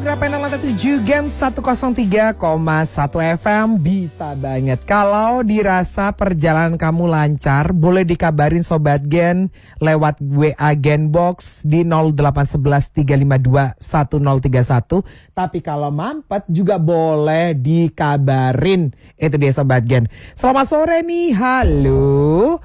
Penang Lantai 7 Gen 103,1 FM bisa banget. Kalau dirasa perjalanan kamu lancar, boleh dikabarin Sobat Gen lewat WA Genbox di 0811 352 1031. Tapi kalau mampet juga boleh dikabarin. Itu dia Sobat Gen. Selamat sore nih, halo.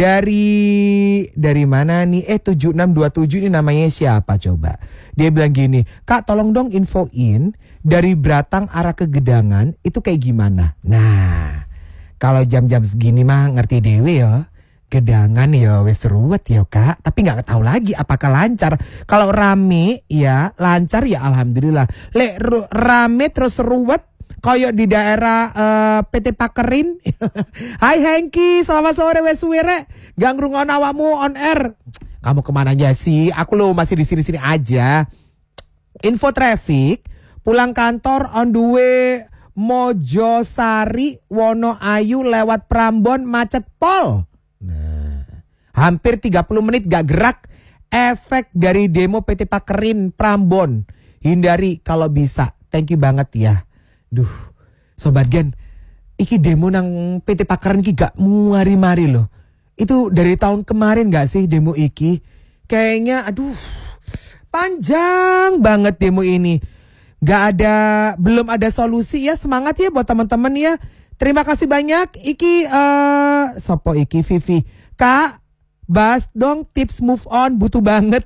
Dari mana nih? 7627 ini namanya siapa coba? Dia bilang gini, Kak tolong dong infoin dari Bratang arah ke Gedangan itu kayak gimana. Nah, kalau jam-jam segini mah ngerti dewe ya. Gedangan ya wis ruwet ya Kak. Tapi gak tahu lagi apakah lancar. Kalau rame ya lancar ya alhamdulillah. Lek rame terus ruwet kayak di daerah PT Pakerin. Hai Hengki, selamat sore wes suwere. Gak ngrungokno awakmu on air. Kamu kemana aja sih? Aku lo masih di sini-sini aja. Info traffic, pulang kantor on the way Mojosari, Wonoayu lewat Prambon macet pol. Nah, hampir 30 menit gak gerak. Efek dari demo PT Pakerin Prambon. Hindari kalau bisa. Thank you banget ya. Duh, Sobat Gen, iki demo nang PT Pakerin iki gak muari-mari loh. Itu dari tahun kemarin gak sih demo iki? Kayaknya aduh panjang banget demo ini. Belum ada solusi ya. Semangat ya buat teman-teman ya. Terima kasih banyak. Iki sopo iki Vivi. Kak, bahas dong tips move on, butuh banget.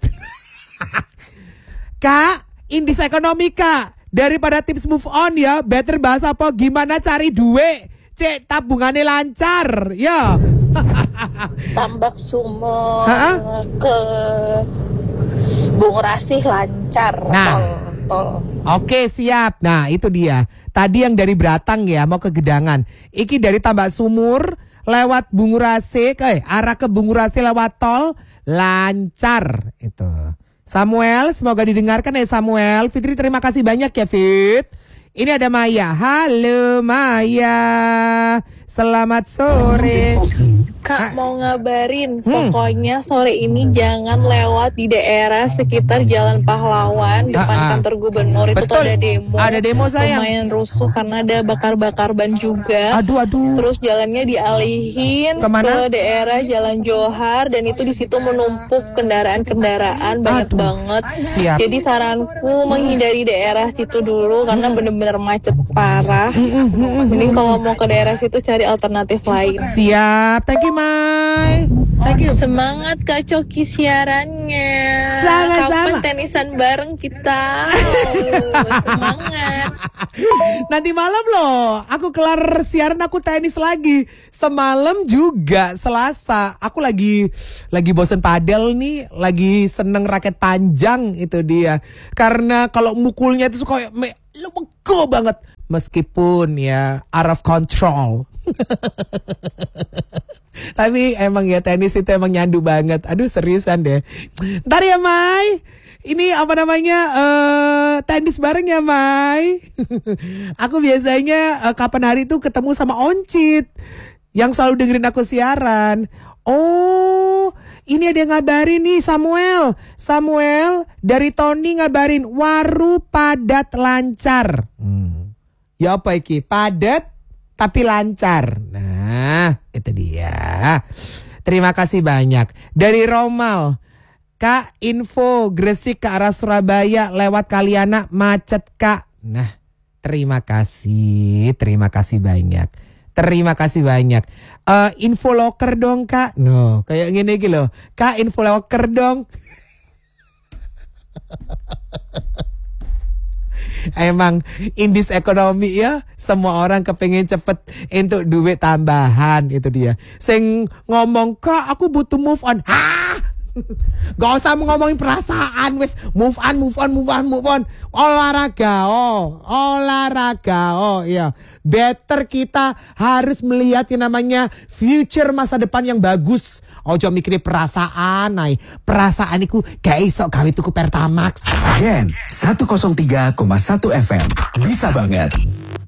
Kak, indis ekonomi Kak. Daripada tips move on ya, better bahas apa gimana cari duit. Cek tabungannya lancar ya. Tambak Sumur ke Bung Rasih lancar. Nah, tol. Oke siap. Nah itu dia. Tadi yang dari Bratang ya mau ke Gedangan. Iki dari Tambak Sumur lewat Bung Rasih, arah ke Bung Rasih lewat tol lancar itu. Samuel, semoga didengarkan ya Samuel. Fitri terima kasih banyak ya Fit. Ini ada Maya. Halo Maya. Selamat sore. Kak mau ngabarin, pokoknya sore ini jangan lewat di daerah sekitar Jalan Pahlawan depan kantor gubernur. Itu tuh ada demo. Ada demo sayang. Lumayan rusuh karena ada bakar-bakar ban juga. Aduh. Terus jalannya dialihin ke daerah Jalan Johar dan itu di situ menumpuk kendaraan-kendaraan banyak banget. Siap. Jadi saranku menghindari daerah situ dulu karena bener-bener macet parah. Mending kalau mau ke daerah situ cari alternatif lain. Siap. Thank you Mai. Thank you. Semangat Kak Coki siarannya. Sama-sama. Kapan tenisan bareng kita? Semangat. Nanti malam loh. Aku kelar siaran aku tenis lagi. Semalam juga Selasa. Aku lagi bosen padel nih. Lagi seneng raket panjang itu dia. Karena kalau mukulnya itu suka lemego banget. Meskipun ya out of control. Tapi emang ya tenis itu emang nyandu banget. Aduh seriusan deh. Ntar ya Mai. Ini apa namanya tenis bareng ya Mai. Aku biasanya kapan hari itu ketemu sama Oncit yang selalu dengerin aku siaran. Oh ini ada yang ngabarin nih Samuel dari Tony ngabarin Waru padat lancar. Ya apa iki? Padat tapi lancar. Nah, itu dia. Terima kasih banyak. Dari Romal, Kak info Gresik ke arah Surabaya lewat Kaliana macet Kak. Nah, terima kasih banyak. Terima kasih banyak. Info loker dong Kak. No, kayak gini loh. Kak info loker dong. Emang indis ekonomi ya. Semua orang kepengen cepet untuk duit tambahan. Itu dia. Sing ngomong Kak aku butuh move on. Hah? Gak usah ngomongin perasaan. Wes move on. Olahraga ya. Better kita harus melihat yang namanya future masa depan yang bagus. Ojo mikirin perasaan, perasaan iku gak iso gawe tuku Pertamax. Gen 103,1 FM bisa banget.